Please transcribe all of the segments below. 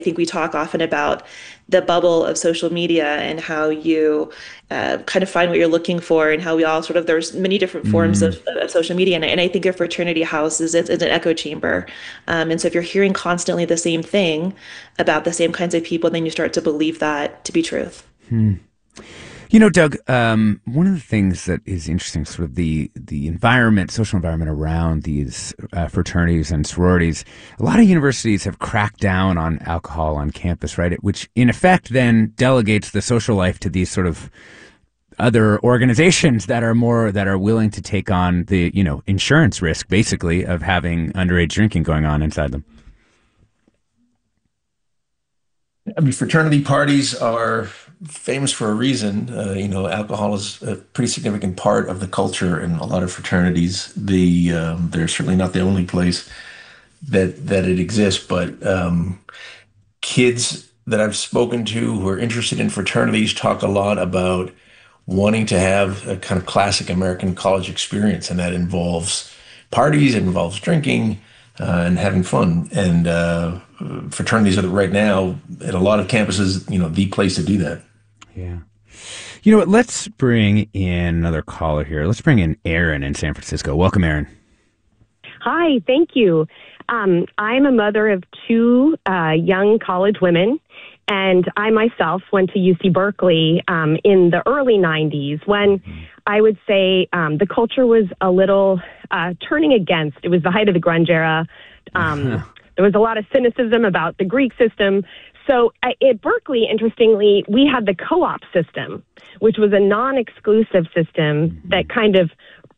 think we talk often about the bubble of social media and how you kind of find what you're looking for and how we all sort of, there's many different forms Mm, of social media. And I think a fraternity house is an echo chamber. And so if you're hearing constantly the same thing about the same kinds of people, then you start to believe that to be truth. hmm. You know, Doug, one of the things that is interesting, sort of the environment, social environment around these fraternities and sororities. A lot of universities have cracked down on alcohol on campus, right? Which, in effect, then delegates the social life to these sort of other organizations that are willing to take on the insurance risk, basically, of having underage drinking going on inside them. I mean, fraternity parties are famous for a reason. Alcohol is a pretty significant part of the culture in a lot of fraternities. They're certainly not the only place that it exists, but kids that I've spoken to who are interested in fraternities talk a lot about wanting to have a kind of classic American college experience, and that involves parties, it involves drinking, and having fun. And fraternities are right now at a lot of campuses, the place to do that. Yeah. You know what? Let's bring in another caller here. Let's bring in Aaron in San Francisco. Welcome, Aaron. Hi, thank you. I'm a mother of two young college women, and I myself went to UC Berkeley in the early 90s when I would say the culture was a little turning against. It was the height of the grunge era. There was a lot of cynicism about the Greek system. So at Berkeley, interestingly, we had the co-op system, which was a non-exclusive system that kind of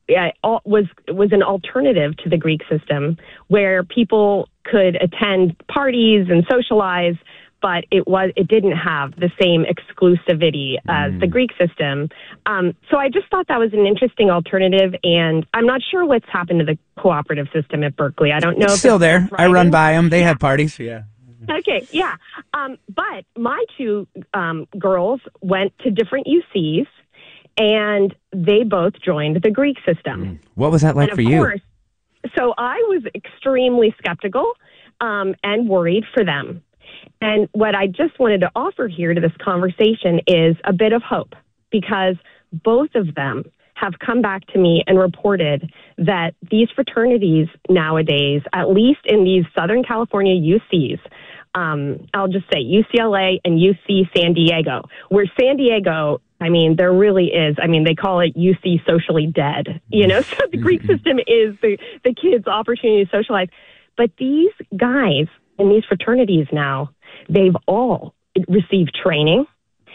was an alternative to the Greek system, where people could attend parties and socialize, but it didn't have the same exclusivity as the Greek system. So I just thought that was an interesting alternative, and I'm not sure what's happened to the cooperative system at Berkeley. I don't know It's if still it's there. I run thriving. by them. They have parties. Yeah. Okay, yeah. But my two girls went to different UCs, and they both joined the Greek system. What was that And like of for you? course, so I was extremely skeptical and worried for them. And what I just wanted to offer here to this conversation is a bit of hope, because both of them have come back to me and reported that these fraternities nowadays, at least in these Southern California UCs, I'll just say UCLA and UC San Diego, where San Diego, I mean, there really is. I mean, they call it UC socially dead, so the Greek system is the kids' opportunity to socialize. But these guys in these fraternities now, they've all received training.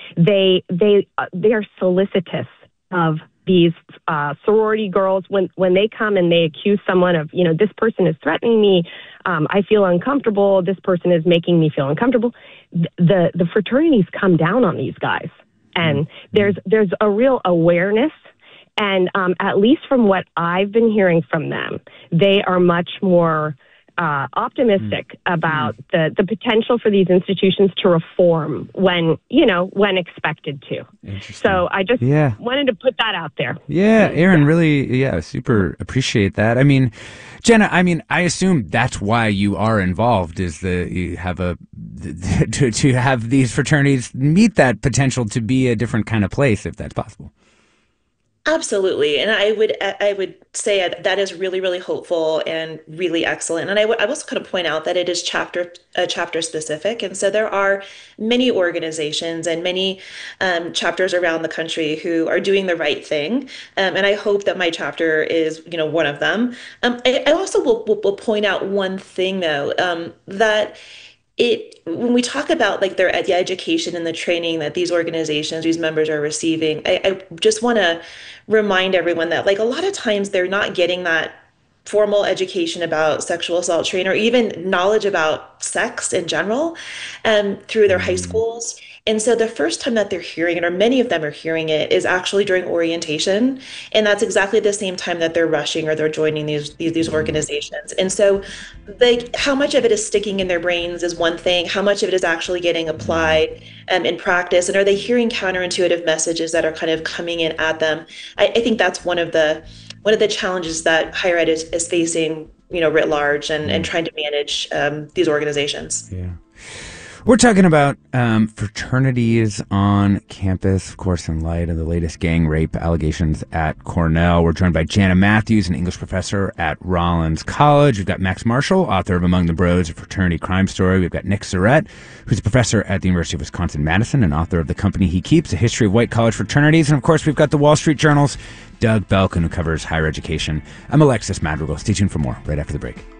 They are solicitous of these sorority girls when they come and they accuse someone of, this person is threatening me. I feel uncomfortable. This person is making me feel uncomfortable. The fraternities come down on these guys, and there's a real awareness. And at least from what I've been hearing from them, they are much more optimistic about the potential for these institutions to reform when expected to. Interesting. So I just Yeah. wanted to put that out there. Yeah, Aaron, really, yeah, super appreciate that. I mean, Jenna, I assume that's why you are involved, is you have to have these fraternities meet that potential to be a different kind of place, if that's possible. Absolutely. And I would say that is really, really hopeful and really excellent. And I would also kind of point out that it is chapter specific. And so there are many organizations and many chapters around the country who are doing the right thing. And I hope that my chapter is, one of them. I also will point out one thing though, that when we talk about like the education and the training that these organizations, these members are receiving, I just want to remind everyone that like a lot of times they're not getting that formal education about sexual assault training or even knowledge about sex in general through their high schools. And so the first time that they're hearing it, or many of them are hearing it, is actually during orientation. And that's exactly the same time that they're rushing or they're joining these organizations. And so like how much of it is sticking in their brains is one thing, how much of it is actually getting applied in practice, and are they hearing counterintuitive messages that are kind of coming in at them? I think that's one of the challenges that higher ed is facing, writ large and trying to manage these organizations. Yeah. We're talking about fraternities on campus, of course, in light of the latest gang rape allegations at Cornell. We're joined by Jana Matthews, an English professor at Rollins College. We've got Max Marshall, author of Among the Bros, a fraternity crime story. We've got Nick Surrett, who's a professor at the University of Wisconsin-Madison and author of The Company He Keeps, A History of White College Fraternities. And, of course, we've got the Wall Street Journal's Doug Belkin, who covers higher education. I'm Alexis Madrigal. Stay tuned for more right after the break.